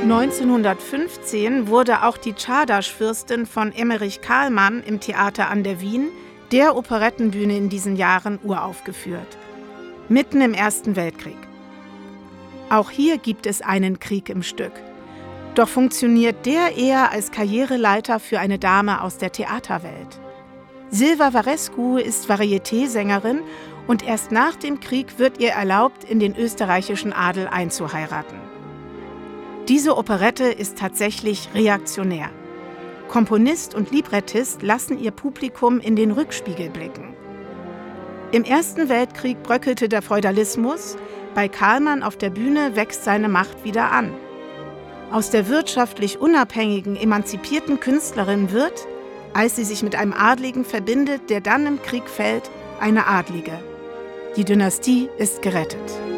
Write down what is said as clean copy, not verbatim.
1915 wurde auch die Czardasch-Fürstin von Emmerich Karlmann im Theater an der Wien, der Operettenbühne in diesen Jahren, uraufgeführt. Mitten im Ersten Weltkrieg. Auch hier gibt es einen Krieg im Stück. Doch funktioniert der eher als Karriereleiter für eine Dame aus der Theaterwelt. Silva Varescu ist Varieté-Sängerin und erst nach dem Krieg wird ihr erlaubt, in den österreichischen Adel einzuheiraten. Diese Operette ist tatsächlich reaktionär. Komponist und Librettist lassen ihr Publikum in den Rückspiegel blicken. Im Ersten Weltkrieg bröckelte der Feudalismus, bei Karlmann auf der Bühne wächst seine Macht wieder an. Aus der wirtschaftlich unabhängigen, emanzipierten Künstlerin wird, als sie sich mit einem Adligen verbindet, der dann im Krieg fällt, eine Adlige. Die Dynastie ist gerettet.